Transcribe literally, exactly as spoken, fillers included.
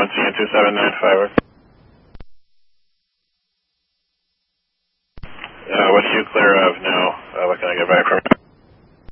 one C N two seven nine five. Uh, what's you clear of now? Uh, what can I get back from you?